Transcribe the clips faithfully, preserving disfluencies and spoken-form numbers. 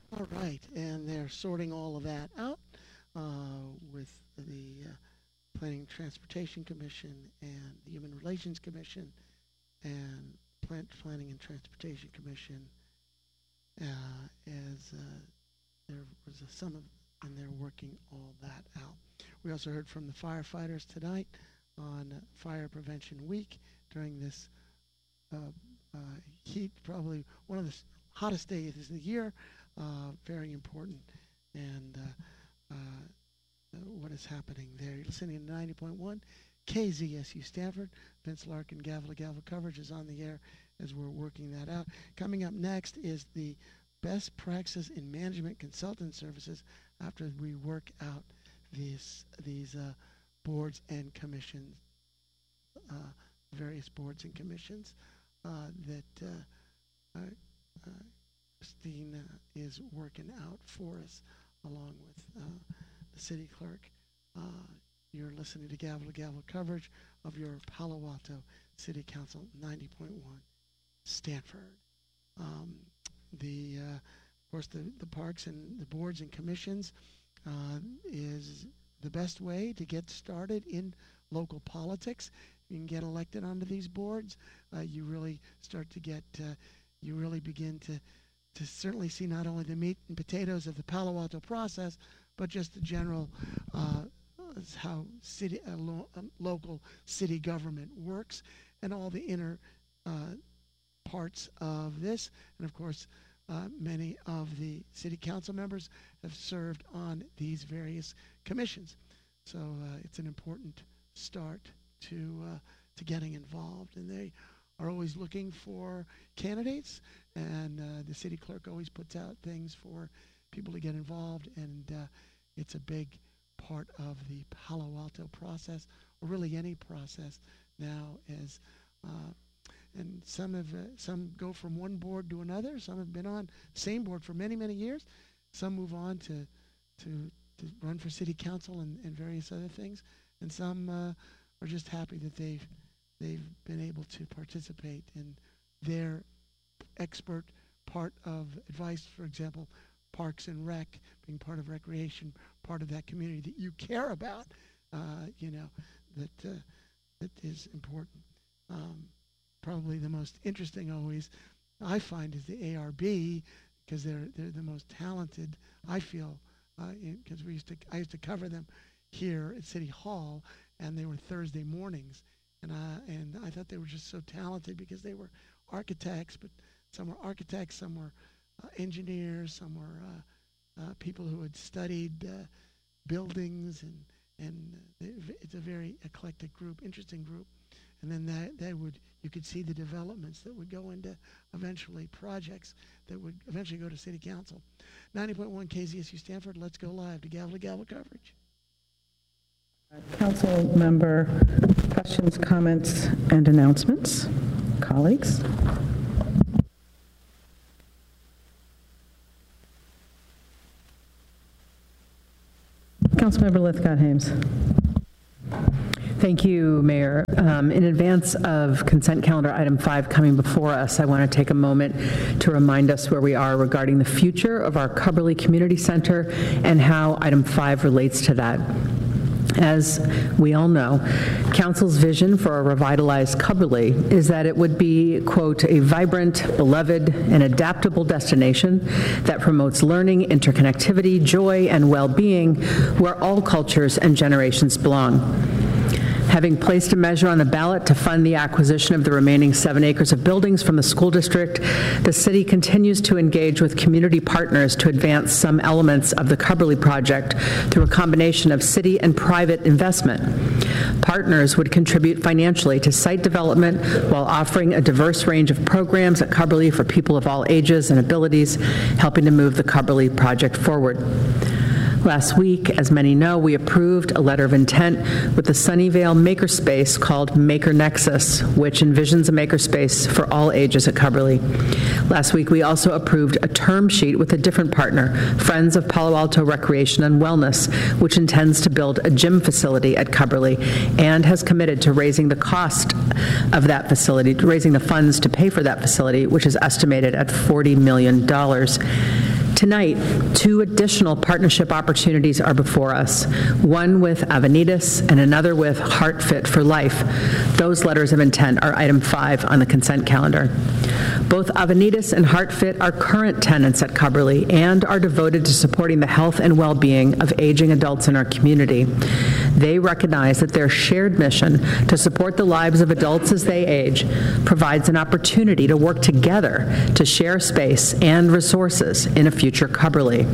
All right, and they're sorting all of that out uh, with the uh, Planning and Transportation Commission and the Human Relations Commission and Plant Planning and Transportation Commission. Uh, as uh, there was a summit, and they're working all that out. We also heard from the firefighters tonight on uh, Fire Prevention Week during this uh, uh, heat, probably one of the hottest days of the year. Uh, very important, and uh, uh, what is happening there. You're listening to ninety point one K Z S U Stanford. Vince Larkin, gavel to gavel coverage is on the air as we're working that out. Coming up next is the best practices in management consultant services after we work out these these uh, boards and commissions, uh, various boards and commissions uh, that uh, uh, uh, Christine uh, is working out for us along with uh, the city clerk. Uh, you're listening to Gavel to Gavel coverage of your Palo Alto City Council ninety point one Stanford. Um, the uh, of course the, the parks and the boards and commissions uh, is the best way to get started in local politics. You can get elected onto these boards. Uh, you really start to get uh, you really begin to to certainly see not only the meat and potatoes of the Palo Alto process, but just the general uh, how city uh, lo- uh, local city government works and all the inner uh, parts of this. And of course, uh, many of the city council members have served on these various commissions. So uh, it's an important start to uh, to getting involved, and they are always looking for candidates, and uh, the city clerk always puts out things for people to get involved, and uh, it's a big part of the Palo Alto process, or really any process now. As uh, and some have uh, some go from one board to another. Some have been on the same board for many many years. Some move on to to, to run for city council and, and various other things, and some uh, are just happy that they've they've been able to participate in their expert part of advice. For example, Parks and Rec, being part of recreation, part of that community that you care about, uh, you know, that uh, that is important. Um, probably the most interesting always, I find, is the A R B, because they're they're the most talented, I feel, because uh, we used to I used to cover them here at City Hall, and they were Thursday mornings. And I, and I thought they were just so talented because they were architects, but some were architects, some were uh, engineers, some were uh, uh, people who had studied uh, buildings, and and uh, it's a very eclectic group, interesting group. And then that that would you could see the developments that would go into eventually projects that would eventually go to City Council. ninety point one K Z S U Stanford. Let's go live to Gavel to Gavel coverage. Council member questions, comments, and announcements. Colleagues. Councilmember Lithcott-Hames. Thank you, Mayor. Um, in advance of consent calendar item five coming before us, I want to take a moment to remind us where we are regarding the future of our Cubberley Community Center and how item five relates to that. As we all know, Council's vision for a revitalized Cubberley is that it would be, quote, a vibrant, beloved, and adaptable destination that promotes learning, interconnectivity, joy, and well-being where all cultures and generations belong. Having placed a measure on the ballot to fund the acquisition of the remaining seven acres of buildings from the school district, the city continues to engage with community partners to advance some elements of the Cubberley project through a combination of city and private investment. Partners would contribute financially to site development while offering a diverse range of programs at Cubberley for people of all ages and abilities, helping to move the Cubberley project forward. Last week, as many know, we approved a letter of intent with the Sunnyvale makerspace called Maker Nexus, which envisions a makerspace for all ages at Cubberley. Last week, we also approved a term sheet with a different partner, Friends of Palo Alto Recreation and Wellness, which intends to build a gym facility at Cubberley and has committed to raising the cost of that facility, raising the funds to pay for that facility, which is estimated at forty million dollars. Tonight, two additional partnership opportunities are before us, one with Avenidas and another with Heart Fit for Life. Those letters of intent are item five on the consent calendar. Both Avenidas and Heart Fit are current tenants at Cubberley and are devoted to supporting the health and well-being of aging adults in our community. They recognize that their shared mission to support the lives of adults as they age provides an opportunity to work together to share space and resources in a future Cubberley.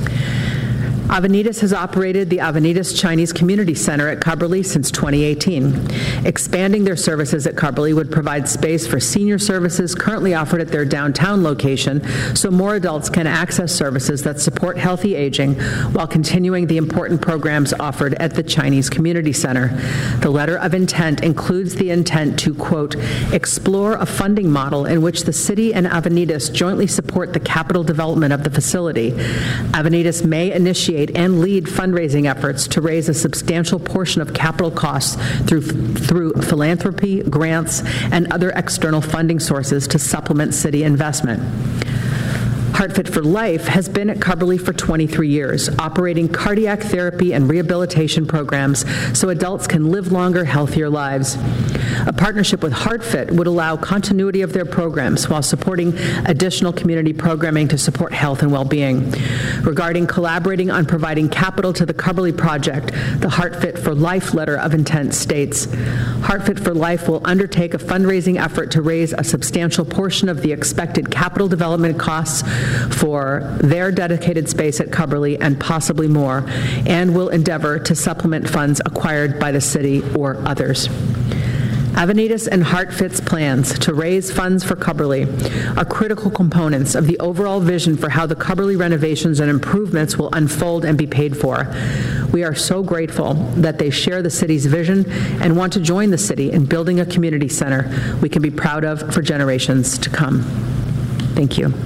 Avenidas has operated the Avenidas Chinese Community Center at Cubberley since twenty eighteen. Expanding their services at Cubberley would provide space for senior services currently offered at their downtown location so more adults can access services that support healthy aging while continuing the important programs offered at the Chinese Community Center. The letter of intent includes the intent to, quote, explore a funding model in which the city and Avenidas jointly support the capital development of the facility. Avenidas may initiate and lead fundraising efforts to raise a substantial portion of capital costs through, through philanthropy, grants, and other external funding sources to supplement city investment. Heart Fit for Life has been at Cubberley for twenty-three years, operating cardiac therapy and rehabilitation programs so adults can live longer, healthier lives. A partnership with Heart Fit would allow continuity of their programs while supporting additional community programming to support health and well-being. Regarding collaborating on providing capital to the Cubberley project, the Heart Fit for Life letter of intent states, Heart Fit for Life will undertake a fundraising effort to raise a substantial portion of the expected capital development costs for their dedicated space at Cubberley and possibly more, and will endeavor to supplement funds acquired by the city or others. Avenidas and Heart Fit's plans to raise funds for Cubberley are critical components of the overall vision for how the Cubberley renovations and improvements will unfold and be paid for. We are so grateful that they share the city's vision and want to join the city in building a community center we can be proud of for generations to come. Thank you.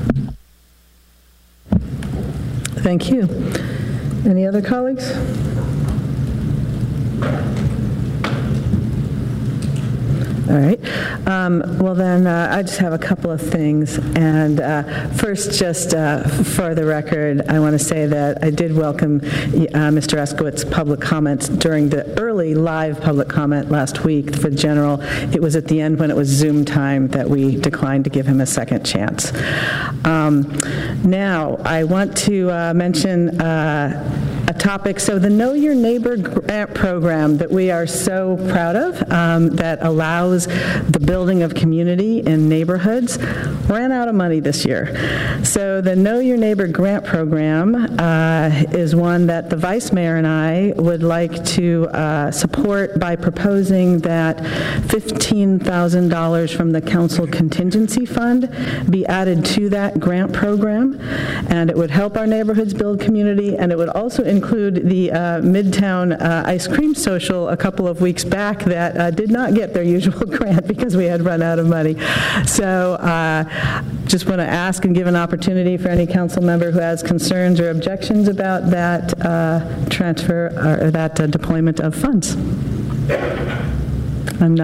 Thank you. Any other colleagues? All right. Um, well, then uh, I just have a couple of things. And uh, first, just uh, for the record, I want to say that I did welcome uh, Mister Eskowitz's public comments during the early live public comment last week for the general. It was at the end when it was Zoom time that we declined to give him a second chance. Um, now, I want to uh, mention uh, a topic. So the Know Your Neighbor grant program that we are so proud of, um, that allows the building of community in neighborhoods, ran out of money this year. So the Know Your Neighbor grant program uh, is one that the Vice Mayor and I would like to uh, support by proposing that fifteen thousand dollars from the Council Contingency Fund be added to that grant program, and it would help our neighborhoods build community, and it would also include the uh, Midtown uh, Ice Cream Social a couple of weeks back that uh, did not get their usual grant because we had run out of money. So uh, just want to ask and give an opportunity for any council member who has concerns or objections about that uh, transfer or that uh, deployment of funds. I'm not